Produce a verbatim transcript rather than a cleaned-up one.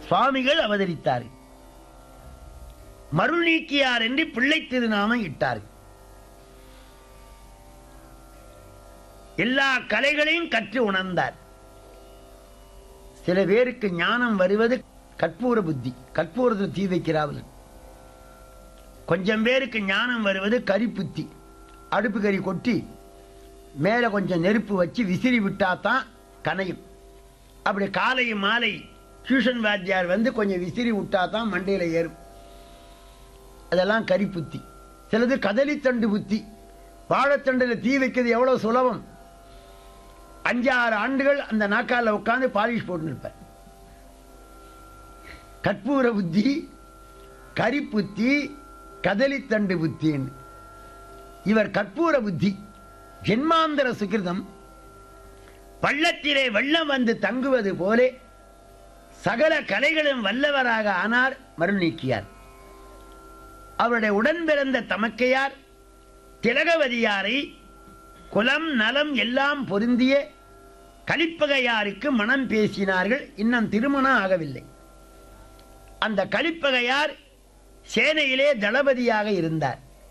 சுவாமிகள் அவதரித்தார். மருள் நீக்கியார் என்று பிள்ளை திருநாமம் இட்டார். எல்லா கலைகளையும் கற்று உணர்ந்தார். சில பேருக்கு ஞானம் வருவது கற்பூர புத்தி, கற்பூரத்தில் தீ வைக்கிறார்கள். கொஞ்சம் பேருக்கு ஞானம் வருவது கரிப்புத்தி, அடுப்பு கறி கொட்டி மேலே கொஞ்சம் நெருப்பு வச்சு விசிறி விட்டாதான் கனையும். அப்படி காலை மாலை டியூஷன் வாத்தியார் வந்து கொஞ்சம் விசிறி விட்டாதான் மண்டையில் ஏறும். அதெல்லாம் கரிப்புத்தி. சிலது கதலித்தண்டு புத்தி, வாழைத்தண்டில் தீ வைக்கிறது எவ்வளோ சுலபம். அஞ்சாறு ஆண்டுகள் அந்த நாக்கால உட்காந்து பாலிஷ் போட்டு இருப்பேன். கற்பூர புத்தி, கரிப்புத்தி, கதலித்தண்டு புத்தின்னு. இவர் கற்பூர புத்தி. ஜென்மாந்தர சுகிருதம். பள்ளத்திலே வெள்ளம் வந்து தங்குவது போல சகல கலைகளும் வல்லவராக ஆனார் மருள் நீக்கியார். அவருடைய உடன் பிறந்த தமக்கையார் திலகவதியாரை குலம் நலம் எல்லாம் பொருந்திய கலிப்பகையாருக்கு மனம் பேசினார்கள். இன்னும் திருமணம் ஆகவில்லை. அந்த கலிப்பகையார் சேனையிலே தளபதியாக இருந்தார்.